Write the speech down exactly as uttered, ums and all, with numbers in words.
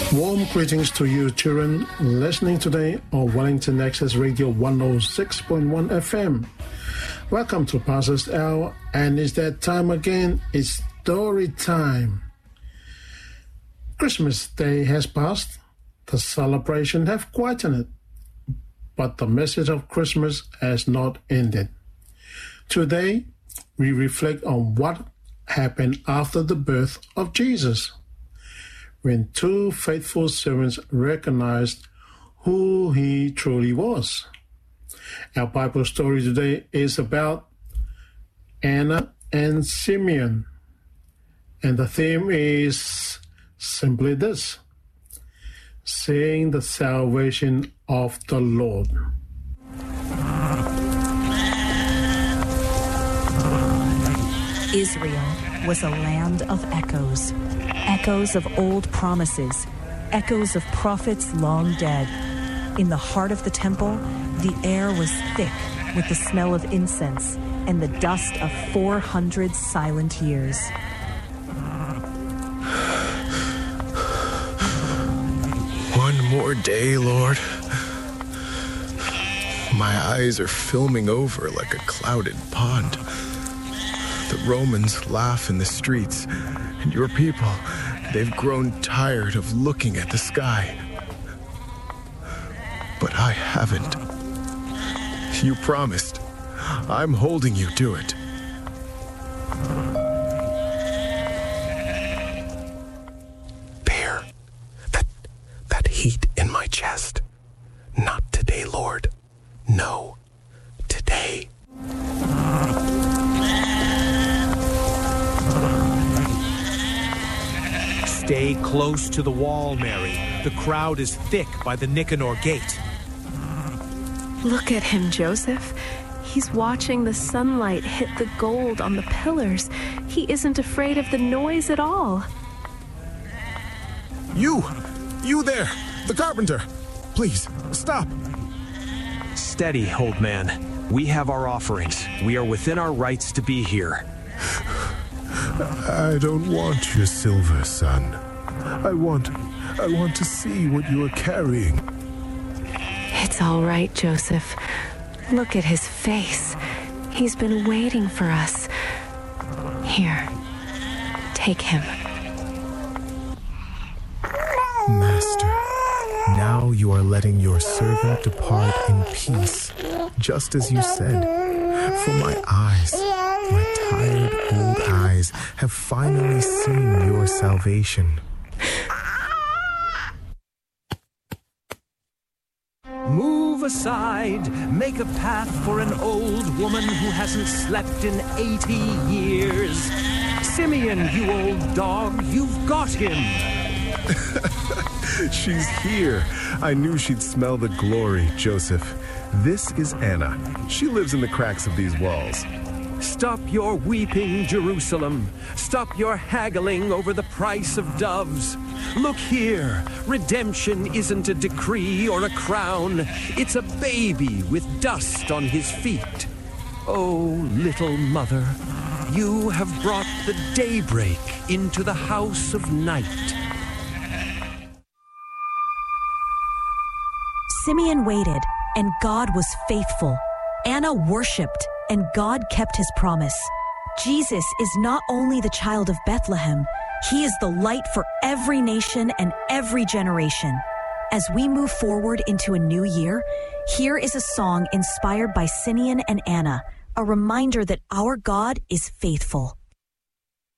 Warm greetings to you, children, listening today on Wellington Access Radio one oh six point one F M. Welcome to Pastor's Hour, and it's that time again. It's story time. Christmas Day has passed. The celebration has quietened, but the message of Christmas has not ended. Today, we reflect on what happened after the birth of Jesus, when two faithful servants recognized who he truly was. Our Bible story today is about Anna and Simeon, and the theme is simply this: seeing the salvation of the Lord. Israel was a land of echoes, echoes of old promises, echoes of prophets long dead. In the heart of the temple, the air was thick with the smell of incense and the dust of four hundred silent years. One more day, Lord. My eyes are filming over like a clouded pond. The Romans laugh in the streets, and your people, they've grown tired of looking at the sky. But I haven't. You promised. I'm holding you to it. There. That, that heat in my chest. Not today, Lord. No. Today. Stay close to the wall, Mary. The crowd is thick by the Nicanor gate. Look at him, Joseph. He's watching the sunlight hit the gold on the pillars. He isn't afraid of the noise at all. You! You there! The carpenter! Please, stop! Steady, old man. We have our offerings. We are within our rights to be here. I don't want your silver, son. I want... I want to see what you are carrying. It's all right, Joseph. Look at his face. He's been waiting for us. Here, take him. Master, now you are letting your servant depart in peace, just as you said. For my eyes, my tired old eyes, have finally seen your salvation. Move aside, make a path for an old woman who hasn't slept in eighty years. Simeon, you old dog, you've got him. She's here. I knew she'd smell the glory, Joseph. This is Anna. She lives in the cracks of these walls. Stop your weeping, Jerusalem. Stop your haggling over the price of doves. Look here. Redemption isn't a decree or a crown. It's a baby with dust on his feet. Oh, little mother, you have brought the daybreak into the house of night. Simeon waited, and God was faithful. Anna worshipped, and God kept his promise. Jesus is not only the child of Bethlehem, he is the light for every nation and every generation. As we move forward into a new year, here is a song inspired by Simeon and Anna, a reminder that our God is faithful.